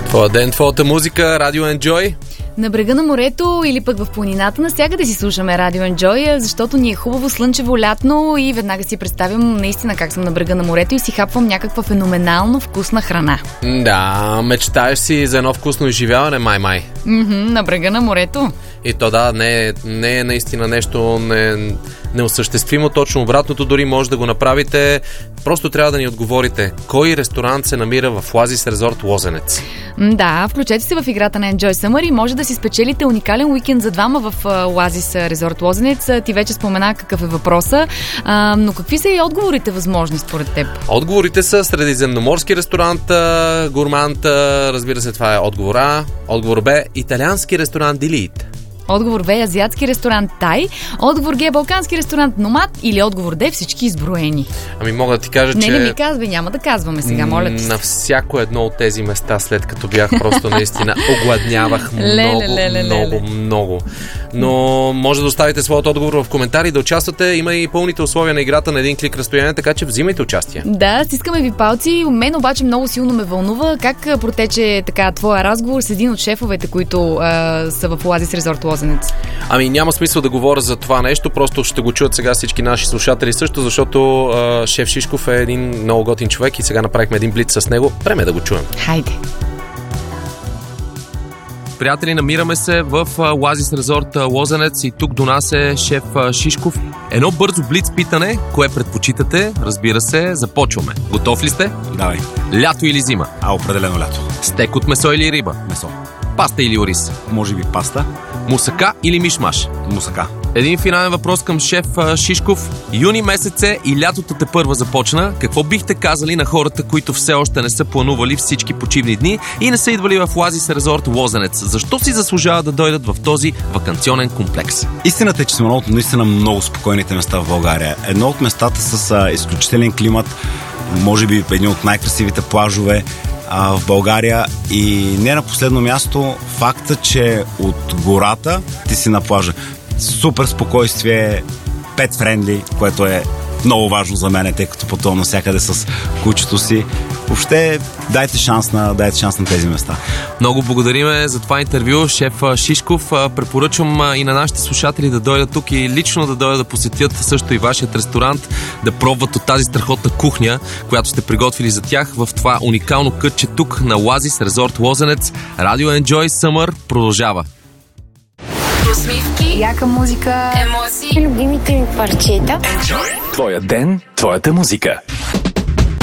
Твоя ден, твоята музика, Радио Enjoy. На брега на морето или пък в планината, навсякъде си слушаме Радио Enjoy, защото ни е хубаво, слънчево, лятно и веднага си представям наистина как съм на брега на морето и си хапвам някаква феноменално вкусна храна. Да, мечтаеш си за едно вкусно изживяване, май. На брега на морето. И то да, не е наистина нещо неосъществимо, точно обратното, дори може да го направите. Просто трябва да ни отговорите. Кой ресторант се намира в Oasis Resort Лозенец? Да, включете се в играта на Enjoy Summer и може да си спечелите уникален уикенд за двама в Oasis Resort Лозенец. Ти вече спомена какъв е въпроса, но какви са и отговорите възможни според теб? Отговорите са средиземноморски ресторант, гурмант, разбира се, това е отговор А. Отговор Б, италиански ресторант Делит. Отговор В, азиатски ресторант Тай. Отговор Г, балкански ресторант Номад. Или отговор Д, всички изброени. Ами мога да ти кажа, че... Не ми казвай, няма да казваме сега, моля ти. На всяко едно от тези места, след като бях, просто наистина огладнявах много. Но може да оставите своят отговор в коментари, да участвате. Има и пълните условия на играта на един клик разстояние, така че взимайте участие. Да, стискаме ви палци. Мен обаче много силно ме вълнува как протече така твоя разговор с един от шефовете, които са в Oasis Resort Лозенец. Ами няма смисъл да говоря за това нещо, просто ще го чуят сега всички наши слушатели също, защото шеф Шишков е един много готин човек и сега направихме един блиц с него. Време да го чуем. Хайде! Приятели, намираме се в Oasis Resort Лозенец и тук до нас е шеф Шишков. Едно бързо блиц питане, кое предпочитате? Разбира се, започваме. Готов ли сте? Давай. Лято или зима? Определено лято. Стек от месо или риба? Месо. Паста или ориз? Може би паста. Мусака или мишмаш? Мусака. Един финален въпрос към шеф Шишков. Юни месец е и лятото тепърва започна. Какво бихте казали на хората, които все още не са планували всички почивни дни и не са идвали в Oasis Resort Лозенец? Защо си заслужава да дойдат в този ваканционен комплекс? Истината е, че сме наистина много спокойните места в България. Едно от местата с изключителен климат, може би един от най-красивите плажове в България и не на последно място факта, че от гората ти си на плажа. Супер спокойствие, pet friendly, което е много важно за мен, тъй като пътувам навсякъде с кучето си. Въобще, дайте шанс на тези места. Много благодариме за това интервю, шеф Шишков. Препоръчвам и на нашите слушатели да дойдат тук и лично да дойдат да посетят също и вашият ресторант, да пробват от тази страхотна кухня, която сте приготвили за тях в това уникално кътче тук на Oasis Resort Лозенец. Радио Enjoy Summer продължава. Усмивки, яка музика, емоции, любимите ми парчета. Твоя ден, твоята музика.